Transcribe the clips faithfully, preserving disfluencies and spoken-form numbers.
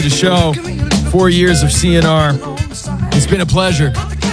the show. Four years of C N R. It's been a pleasure.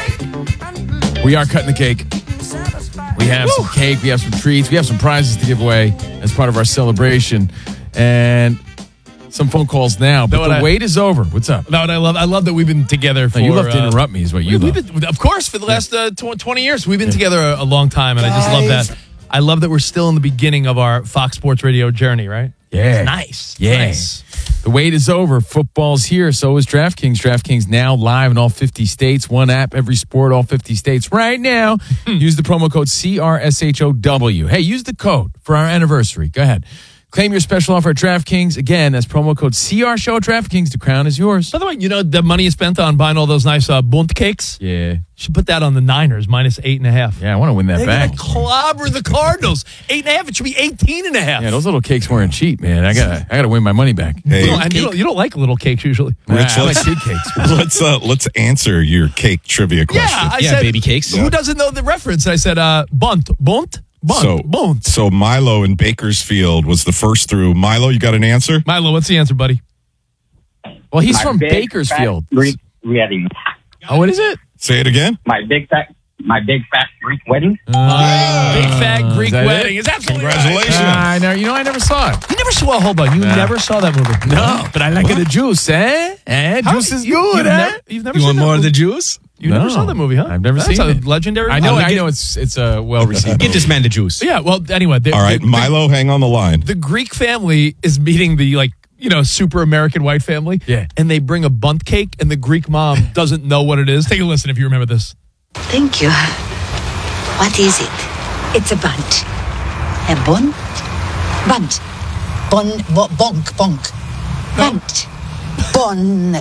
We are cutting the cake. We have Woo! some cake. We have some treats. We have some prizes to give away as part of our celebration. And some phone calls now. But the I, wait is over. What's up? No, and I love I love that we've been together for... No, you love to interrupt uh, me is what you we, love. Been, of course, for the last uh, twenty years. We've been yeah. together a, a long time, and Guys. I just love that. I love that we're still in the beginning of our Fox Sports Radio journey, right? Yeah. It's nice. Yeah. Nice. The wait is over. Football's here. So is DraftKings. DraftKings now live in all fifty states. One app, every sport, all fifty states. Right now, use the promo code C R S H O W. Hey, use the code for our anniversary. Go ahead. Claim your special offer at DraftKings. Again, that's promo code C R Show at DraftKings. The crown is yours. By the way, you know the money you spent on buying all those nice uh, bunt cakes? Yeah. Should put that on the Niners, minus eight and a half. Yeah, I want to win that They're back. They're going to clobber the Cardinals. Eight and a half, it should be eighteen and a half. Yeah, those little cakes weren't cheap, man. I got I got to win my money back. Hey, you, don't, you, don't, you don't like little cakes usually. Rich, nah, I like like big cakes. let's, uh, let's answer your cake trivia question. Yeah, I yeah said, baby cakes. Who doesn't know the reference? I said, uh, bunt, bunt. Bunt, so, bunt. so Milo in Bakersfield was the first through. Milo, you got an answer? Milo, what's the answer, buddy? Well, he's My from big, Bakersfield. Fat Greek wedding. Oh, what is it? Say it again. My big fat, my big fat Greek wedding. Uh, big fat Greek is wedding. It? Is absolutely Congratulations. Right. Uh, I know. You know, I never saw it. You never saw. Hold on. You Nah. never saw that movie. No, but I like what? the juice, eh? Eh, How? juice is you, good, you've eh? Never, you've never You seen want that more of movie? the juice? You No. never saw that movie, huh? I've never That's seen a it. legendary. I know. movie. I know. It's it's a well received. Get this man the juice. Yeah. Well, anyway. The, All right, the, Milo, hang on the line. The Greek family is meeting the like you know super American white family. Yeah. And they bring a bunt cake, and the Greek mom doesn't know what it is. Take a listen if you remember this. Thank you. What is it? It's a bunt. A bunt? Bunt. Bon, bo, bonk, bonk. Bunt. Bon.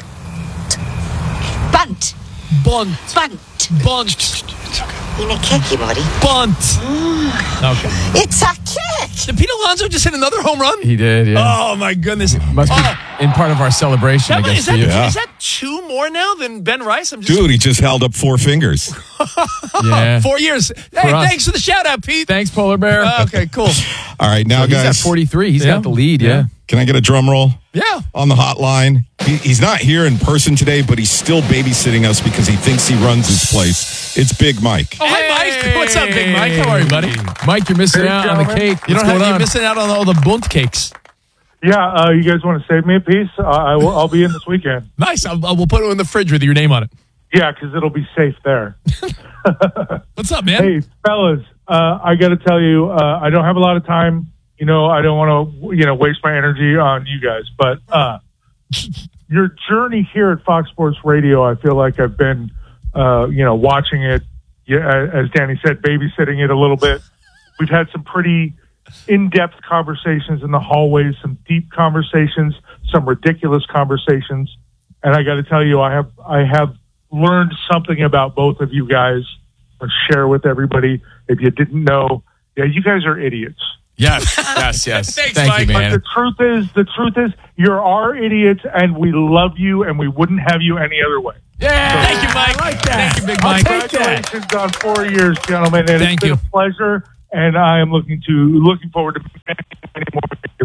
Bunt. Bunt. Bunt. Bunt. In a cakey body. Bunt. Okay. It's a cake! Did Pete Alonso just hit another home run? He did. Yeah. Oh my goodness! Must be Oh. in part of our celebration. That- I guess is, that, for you. Yeah. is that two more now than Ben Rice? I'm just Dude, he just held up four fingers. Yeah. four years. Hey, us. thanks for the shout out, Pete. Thanks, Polar Bear. Uh, okay, cool. All right, now, He's guys, at forty-three. He's Yeah. got the lead. Yeah. Yeah. can I get a drum roll? Yeah. On the hotline. He, he's not here in person today, but he's still babysitting us because he thinks he runs his place. It's Big Mike. Oh, hi, Mike. What's up, Big Mike? How are you, buddy? Mike, you're missing Hey, out on the gentlemen. cake. You What's don't have going you on? missing out on all the bunt cakes. Yeah, uh, you guys want to save me a piece? Uh, I will, I'll be in this weekend. Nice. I'll, I'll, we'll put it in the fridge with your name on it. Yeah, because it'll be safe there. What's up, man? Hey, fellas, uh, I got to tell you, uh, I don't have a lot of time. You know, I don't want to, you know, waste my energy on you guys. But uh, your journey here at Fox Sports Radio, I feel like I've been, uh, you know, watching it. Yeah, as Danny said, babysitting it a little bit. We've had some pretty in-depth conversations in the hallways, some deep conversations, some ridiculous conversations. And I got to tell you, I have I have learned something about both of you guys. I'll share with everybody. If you didn't know, yeah, you guys are idiots. Yes, yes, yes. Thanks, Thank Mike. you, But man. the truth is, the truth is, you're our idiots, and we love you, and we wouldn't have you any other way. Yeah. Thank you, Mike. I like that. Thank you, Big I'll Mike. take that. Congratulations on four years, gentlemen, and Thank it's been you. a pleasure. And I am looking to looking forward to many, many more.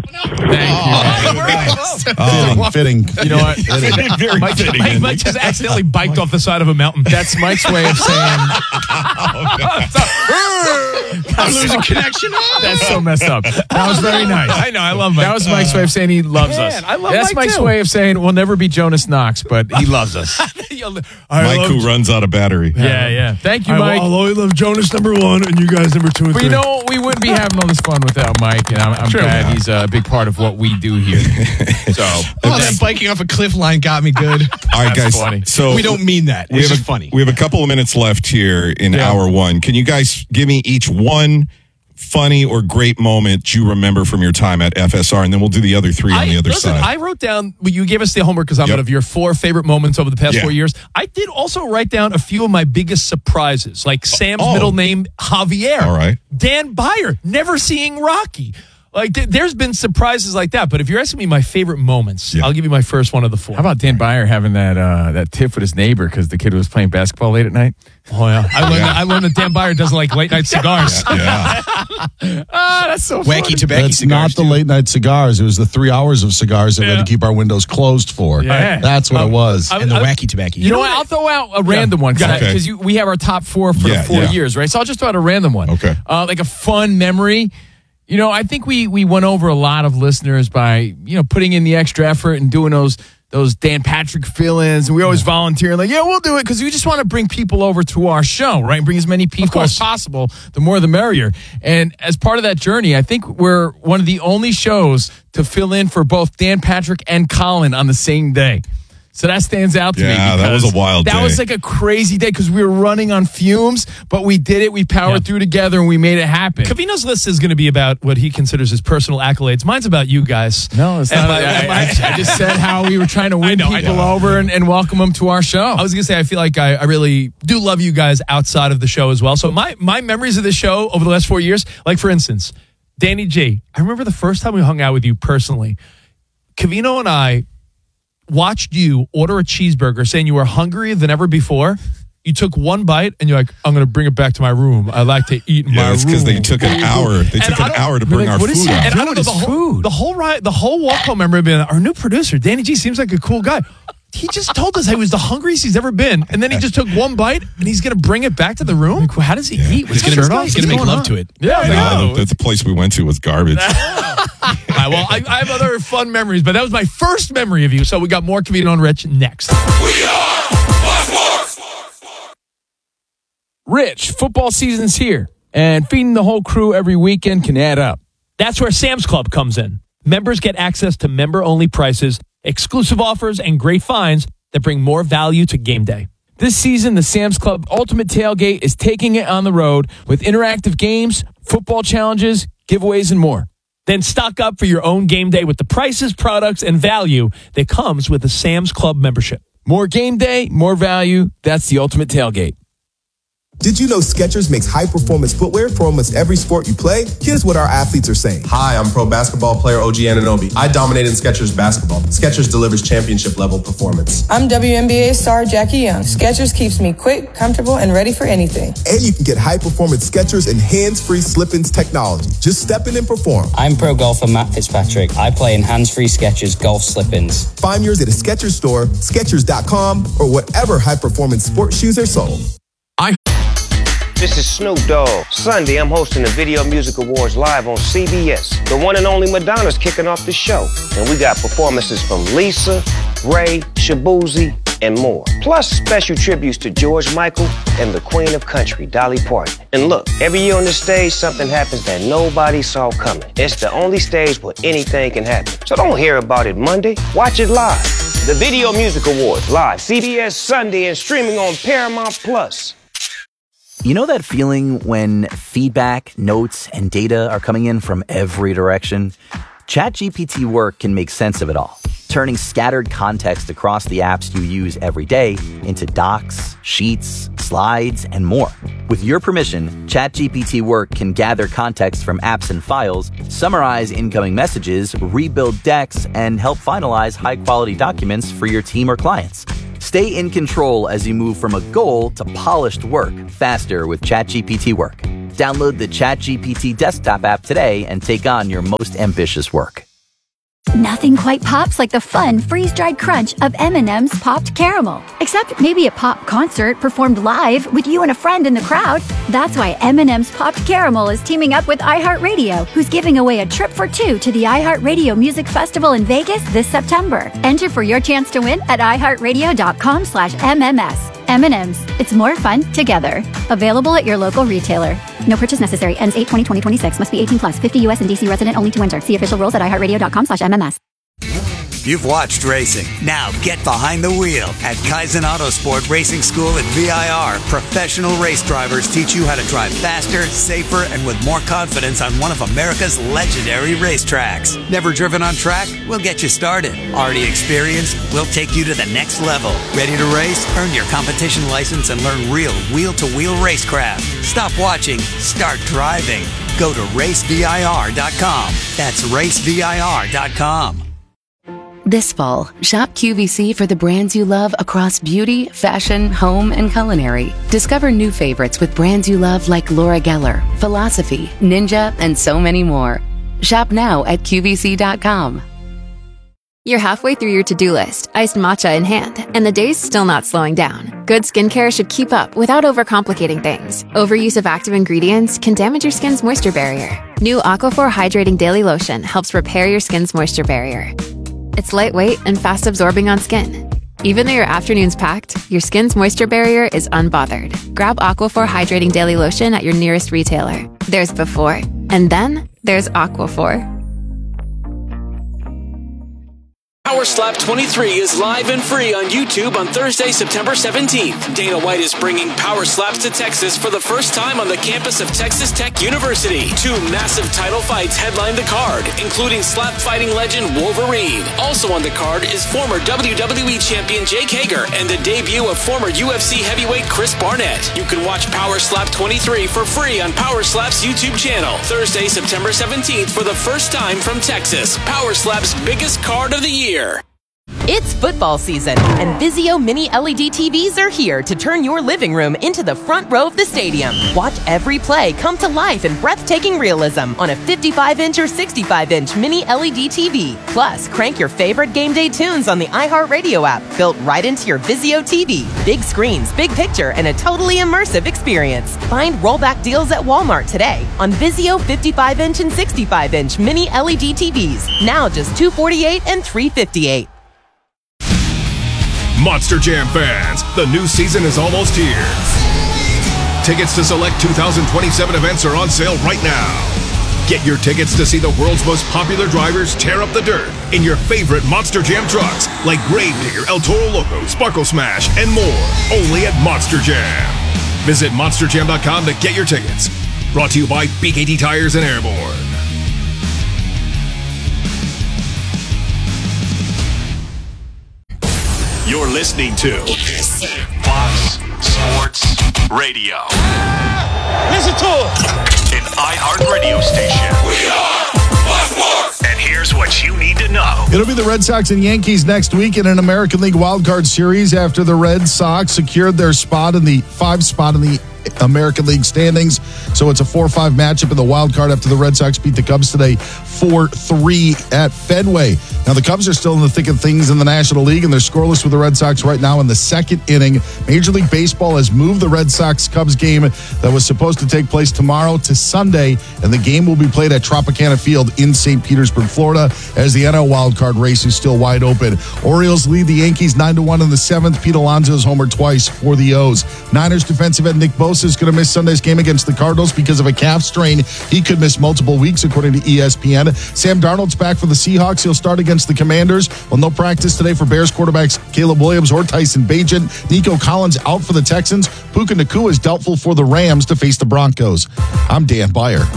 Thank you. Oh, fitting. You know what? Very Mike, fitting. Mike, Mike just accidentally biked off the side of a mountain. That's Mike's way of saying I'm losing connection. that's so messed up. That was very nice. I know. I love Mike. That was Mike's way of saying he loves Man, us. I love That's Mike Mike's too. way of saying we'll never be Jonas Knox, but he loves us. Mike who runs out of battery. Yeah, yeah. Thank you, Mike. always love Jonas number one and you guys number two and But you know, we wouldn't be having all this fun without Mike, and I'm, I'm True. glad he's a big part of what we do here. So, Oh, that biking off a cliff line got me good. All right, That's guys. funny. So We don't mean that. we It's have just a, funny. We have a couple of minutes left here in Yeah. hour one. Can you guys give me each one funny or great moment you remember from your time at F S R, and then we'll do the other three on I, the other listen, side. I wrote down, well, you gave us the homework assignment Yep. of your four favorite moments over the past Yeah. four years. I did also write down a few of my biggest surprises, like Sam's Oh. middle name, Javier. All right. Dan Byer, never seeing Rocky. Like, th- there's been surprises like that. But if you're asking me my favorite moments, Yeah. I'll give you my first one of the four. How about Dan Byer having that uh, that tiff with his neighbor because the kid was playing basketball late at night? Oh, yeah. I learned, that, I learned that Dan Byer doesn't like late night cigars. Yeah. Ah, that's so funny. Wacky tobacco That's cigars. not the late night cigars. It was the three hours of cigars that we Yeah. had to keep our windows closed for. Yeah. That's what Um, it was. I- And the I- wacky tobacco. You know what? I'll throw out a random one because Okay. we have our top four for Yeah, the four yeah. years, right? So I'll just throw out a random one. Okay. Uh, like a fun memory. You know, I think we we went over a lot of listeners by, you know, putting in the extra effort and doing those those Dan Patrick fill-ins. And we always volunteer like, yeah, we'll do it because we just want to bring people over to our show, right? Bring as many people as possible. The more, the merrier. And as part of that journey, I think we're one of the only shows to fill in for both Dan Patrick and Colin on the same day. So that stands out to me. Yeah, that was because a wild That day. was like a crazy day because we were running on fumes, but we did it. We powered Yeah. through together and we made it happen. Cavino's list is going to be about what he considers his personal accolades. Mine's about you guys. No, it's And not. my- I, my- I- I just said how we were trying to win know, I people know. over and, and welcome them to our show. I was going to say, I feel like I, I really do love you guys outside of the show as well. So my, my memories of this show over the last four years, like for instance, Danny G, I remember the first time we hung out with you personally. Cavino and I watched you order a cheeseburger saying you were hungrier than ever before. You took one bite and you're like, I'm going to bring it back to my room. I like to eat in Yeah, my it's room. because they took an hour. They And took I an don't- hour to we're bring like, our what is food he- out. And I don't know, Dude, the it's whole, food. the whole ride, the whole walk home memory being our new producer, Danny G, seems like a cool guy. He just told us he was the hungriest he's ever been, and then he just took one bite and he's going to bring it back to the room. Like, how does he eat? With He's his gonna, shirt off? he's gonna What's make going love on? to it. Yeah, I Yeah, know. the, the place we went to was garbage. All right, well, I, I have other fun memories, but that was my first memory of you. So we got more Cavino and Rich next. Rich, football season's here, and feeding the whole crew every weekend can add up. That's where Sam's Club comes in. Members get access to member-only prices, exclusive offers, and great finds that bring more value to game day. This season, the Sam's Club Ultimate Tailgate is taking it on the road with interactive games, football challenges, giveaways, and more. Then stock up for your own game day with the prices, products, and value that comes with a Sam's Club membership. More game day, more value. That's the Ultimate Tailgate. Did you know Skechers makes high-performance footwear for almost every sport you play? Here's what our athletes are saying. Hi, I'm pro basketball player O G Anunoby. I dominate in Skechers basketball. Skechers delivers championship-level performance. I'm W N B A star Jackie Young. Skechers keeps me quick, comfortable, and ready for anything. And you can get high-performance Skechers and hands-free slip-ins technology. Just step in and perform. I'm pro golfer Matt Fitzpatrick. I play in hands-free Skechers golf slip-ins. Find yours at a Skechers store, Skechers dot com, or whatever high-performance sports shoes are sold. This is Snoop Dogg. Sunday, I'm hosting the Video Music Awards live on C B S. The one and only Madonna's kicking off the show. And we got performances from Lisa, Ray, Shabuzi, and more. Plus special tributes to George Michael and the Queen of Country, Dolly Parton. And look, every year on this stage, something happens that nobody saw coming. It's the only stage where anything can happen. So don't hear about it Monday. Watch it live. The Video Music Awards live, C B S Sunday, and streaming on Paramount Plus. You know that feeling when feedback, notes, and data are coming in from every direction? ChatGPT Work can make sense of it all, turning scattered context across the apps you use every day into docs, sheets, slides, and more. With your permission, ChatGPT Work can gather context from apps and files, summarize incoming messages, rebuild decks, and help finalize high-quality documents for your team or clients. Stay in control as you move from a goal to polished work faster with ChatGPT Work. Download the ChatGPT desktop app today and take on your most ambitious work. Nothing quite pops like the fun freeze-dried crunch of M and M's Popped Caramel. Except maybe a pop concert performed live with you and a friend in the crowd. That's why M and M's Popped Caramel is teaming up with iHeartRadio, who's giving away a trip for two to the iHeartRadio Music Festival in Vegas this September. Enter for your chance to win at iHeartRadio.com slash MMS. M and M's. It's more fun together. Available at your local retailer. No purchase necessary. Ends eight twenty twenty twenty-six. Must be eighteen plus. fifty U S and D C resident only to enter. See official rules at iHeartRadio.com slash MMS. You've watched racing. Now get behind the wheel. At Kaizen Autosport Racing School at V I R, professional race drivers teach you how to drive faster, safer, and with more confidence on one of America's legendary racetracks. Never driven on track? We'll get you started. Already experienced? We'll take you to the next level. Ready to race? Earn your competition license and learn real wheel-to-wheel racecraft. Stop watching. Start driving. Go to race vir dot com. That's race vir dot com. This fall, shop Q V C for the brands you love across beauty, fashion, home, and culinary. Discover new favorites with brands you love like Laura Geller, Philosophy, Ninja, and so many more. Shop now at Q V C dot com. You're halfway through your to-do list, iced matcha in hand, and the day's still not slowing down. Good skincare should keep up without overcomplicating things. Overuse of active ingredients can damage your skin's moisture barrier. New Aquaphor Hydrating Daily Lotion helps repair your skin's moisture barrier. It's lightweight and fast-absorbing on skin. Even though your afternoon's packed, your skin's moisture barrier is unbothered. Grab Aquaphor Hydrating Daily Lotion at your nearest retailer. There's before, and then there's Aquaphor. Power Slap twenty-three is live and free on YouTube on Thursday, September seventeenth. Dana White is bringing Power Slaps to Texas for the first time on the campus of Texas Tech University. Two massive title fights headline the card, including slap fighting legend Wolverine. Also on the card is former W W E champion Jake Hager and the debut of former U F C heavyweight Chris Barnett. You can watch Power Slap twenty-three for free on Power Slap's YouTube channel. Thursday, September seventeenth for the first time from Texas. Power Slap's biggest card of the year. It's football season, and Vizio Mini L E D T Vs are here to turn your living room into the front row of the stadium. Watch every play come to life in breathtaking realism on a fifty-five inch or sixty-five inch Mini L E D T V. Plus, crank your favorite game day tunes on the iHeartRadio app, built right into your Vizio T V. Big screens, big picture, and a totally immersive experience. Find rollback deals at Walmart today on Vizio fifty-five inch and sixty-five inch Mini L E D T Vs. Now just two hundred forty-eight dollars and three hundred fifty-eight dollars. Monster Jam fans, the new season is almost here. Tickets to select two thousand twenty-seven events are on sale right now. Get your tickets to see the world's most popular drivers tear up the dirt in your favorite Monster Jam trucks like Gravedigger, El Toro Loco, Sparkle Smash, and more. Only at Monster Jam. Visit monster jam dot com to get your tickets. Brought to you by B K T Tires and Airborne. You're listening to Fox Sports Radio. Listen to it. An iHeart radio station. We are Fox Sports. And here's what you need to know. It'll be the Red Sox and Yankees next week in an American League wildcard series after the Red Sox secured their spot in the five spot in the American League standings. So it's a four five matchup in the wild card after the Red Sox beat the Cubs today four three at Fenway. Now, the Cubs are still in the thick of things in the National League, and they're scoreless with the Red Sox right now in the second inning. Major League Baseball has moved the Red Sox-Cubs game that was supposed to take place tomorrow to Sunday, and the game will be played at Tropicana Field in Saint Petersburg, Florida, as the N L wildcard race is still wide open. Orioles lead the Yankees nine to one in the seventh. Pete Alonso's homered twice for the O's. Niners defensive end Nick Bosa is going to miss Sunday's game against the Cardinals because of a calf strain. He could miss multiple weeks, according to E S P N. Sam Darnold's back for the Seahawks. He'll start against the Commanders. Well, no practice today for Bears quarterbacks Caleb Williams or Tyson Bagent. Nico Collins out for the Texans. Puka Nacua is doubtful for the Rams to face the Broncos. I'm Dan Byer.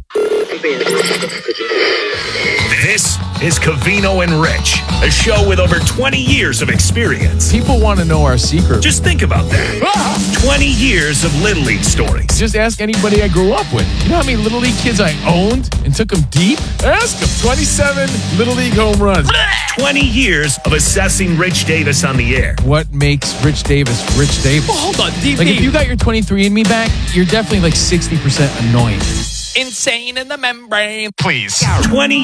This is Covino and Rich, a show with over twenty years of experience. People want to know our secret. Just think about that. twenty years of Little League stories. Just ask anybody I grew up with. You know how many Little League kids I owned and took them deep? Ask them. twenty-seven Little League home runs. twenty years of assessing Rich Davis on the air. What makes Rich Davis Rich Davis? Well, hold on, D P. Like, if you got your twenty-three and me back, you're definitely like sixty percent annoying. Insane in the membrane. Please. twenty